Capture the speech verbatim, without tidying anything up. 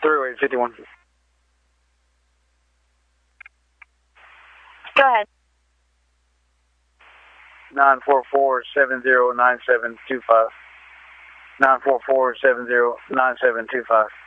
three oh eight fifty-one. Go ahead. nine four four, seven zero nine seven two five. nine four four, seven zero nine seven two five.